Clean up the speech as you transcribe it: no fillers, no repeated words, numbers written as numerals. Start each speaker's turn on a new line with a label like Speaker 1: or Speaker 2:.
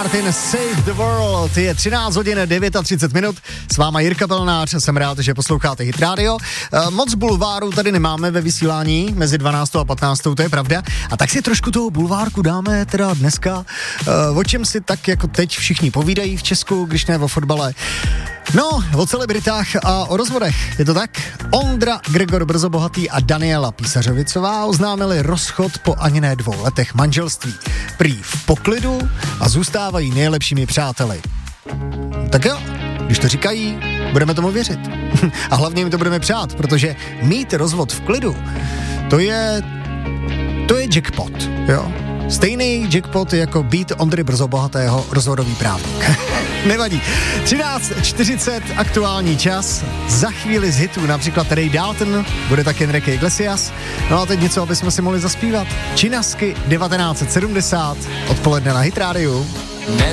Speaker 1: Martin, Save the World. Je 13 hodin 39 minut. S váma Jirka Pelnář, jsem rád, že posloucháte Hit Radio. Moc bulváru tady nemáme ve vysílání mezi 12 a 15, to je pravda. A tak si trošku toho bulvárku dáme teda dneska. O čem si tak jako teď všichni povídají v Česku, když ne o fotbale. No, o celebritách a o rozvodech, je to tak? Ondra Gregor Brzobohatý a Daniela Písařovicová oznámili rozchod po ani ne 2 letech manželství. Prý v poklidu a zůstávají nejlepšími přáteli. Tak jo, když to říkají, budeme tomu věřit. A hlavně jim to budeme přát, protože mít rozvod v klidu, to je jackpot, jo? Stejný jackpot jako být Ondry Brzobohatého rozvodový právník. Nevadí. 13:40 aktuální čas. Za chvíli z hitů například Ray Dalton, bude taky Enrique Iglesias. No a teď něco, aby jsme si mohli zaspívat. Činasky 1970, odpoledne na Hit Radio.